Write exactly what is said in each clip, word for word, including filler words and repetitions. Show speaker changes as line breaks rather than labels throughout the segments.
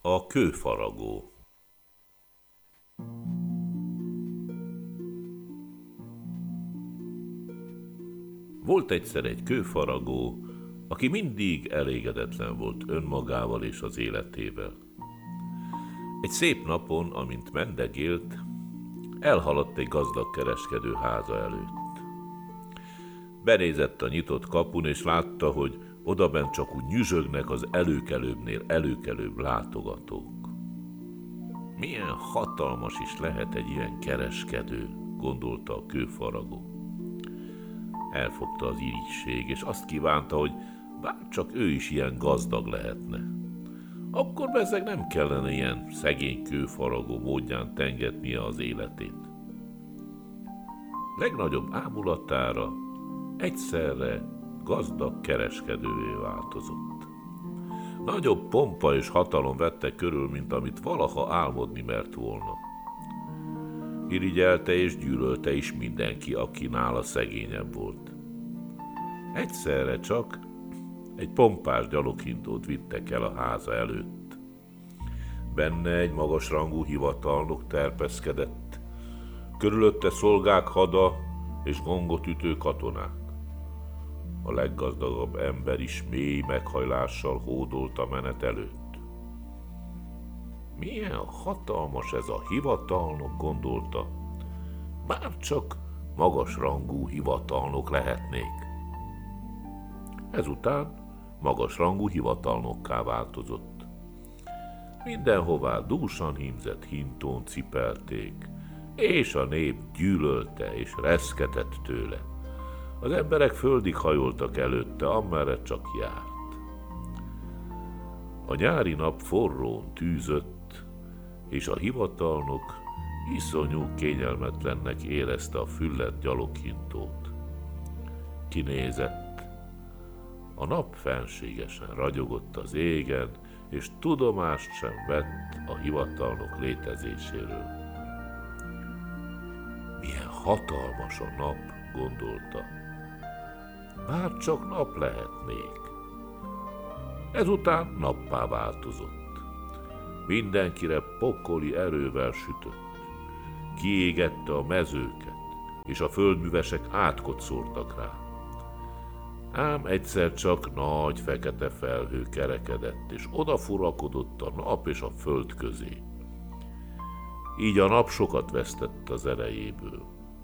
A kőfaragó. Volt egyszer egy kőfaragó, aki mindig elégedetlen volt önmagával és az életével. Egy szép napon, amint mendegélt, elhaladt egy gazdag kereskedő háza előtt. Benézett a nyitott kapun, és látta, hogy odabent csak úgy nyüzsögnek az előkelőbbnél előkelőbb látogatók. Milyen hatalmas is lehet egy ilyen kereskedő, gondolta a kőfaragó. Elfogta az irigység, és azt kívánta, hogy bár csak ő is ilyen gazdag lehetne. Akkor bezzeg nem kellene ilyen szegény kőfaragó módján tengetnie az életét. Legnagyobb ámulatára egyszerre gazdag kereskedővé változott. Nagyobb pompa és hatalom vette körül, mint amit valaha álmodni mert volna. Irigyelte és gyűlölte is mindenki, aki nála szegényebb volt. Egyszerre csak egy pompás gyaloghintót vittek el a háza előtt. Benne egy magasrangú hivatalnok terpeszkedett, körülötte szolgák hada és gongot ütő katonák. A leggazdagabb ember is mély meghajlással hódolt a menet előtt. Milyen hatalmas ez a hivatalnok, gondolta. Bár csak magasrangú hivatalnok lehetnék. Ezután magasrangú hivatalnokká változott. Mindenhová dúsan hímzett hintón cipelték, és a nép gyűlölte és reszketett tőle. Az emberek földig hajoltak előtte, amerre csak járt. A nyári nap forrón tűzött, és a hivatalnok iszonyú kényelmetlennek érezte a fülledt gyaloghintót. Kinézett. A nap fenségesen ragyogott az égen, és tudomást sem vett a hivatalnok létezéséről. Milyen hatalmas a nap, gondolta. Bár csak nap lehetnék. Ezután nappá változott. Mindenkire pokoli erővel sütött. Kiégette a mezőket, és a földművesek átkot szórtak rá. Ám egyszer csak nagy fekete felhő kerekedett, és odafurakodott a nap és a föld közé. Így a nap sokat vesztett az erejéből.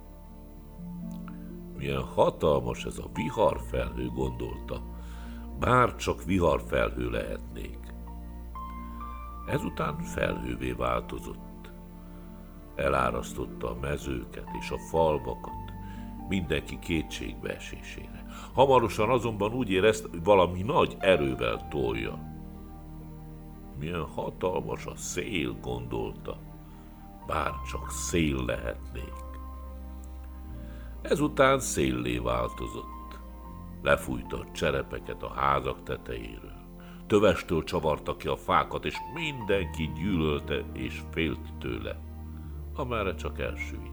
Milyen hatalmas ez a viharfelhő, gondolta. Bár csak viharfelhő lehetnék. Ezután felhővé változott. Elárasztotta a mezőket és a falvakat, mindenki kétségbeesésére. Hamarosan azonban úgy érezte, hogy valami nagy erővel tolja. Milyen hatalmas a szél, gondolta. Bár csak szél lehetnék. Ezután széllé változott. Lefújta a cserepeket a házak tetejéről. Tövestől csavarta ki a fákat, és mindenki gyűlölte és félt tőle, amerre csak elsüvített.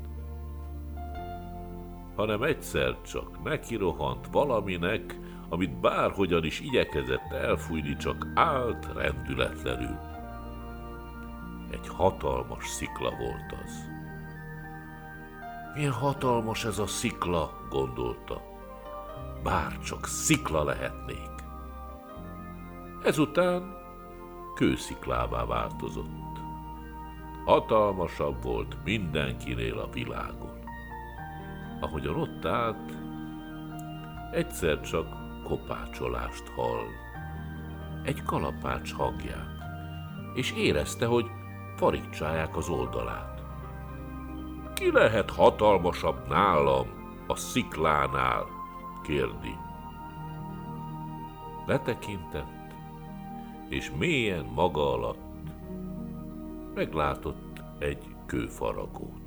Hanem egyszer csak nekirohant valaminek, amit bárhogyan is igyekezett elfújni, csak állt rendületlenül. Egy hatalmas szikla volt az. Milyen hatalmas ez a szikla, gondolta. Bár csak szikla lehetnék. Ezután kősziklává változott. Hatalmasabb volt mindenkinél a világon. Ahogyan ott állt, egyszer csak kopácsolást hall. Egy kalapács hangját, és érezte, hogy farigcsálják az oldalát. Ki lehet hatalmasabb nálam a sziklánál? Kérdi. Letekintett, és mélyen maga alatt meglátott egy kőfaragót.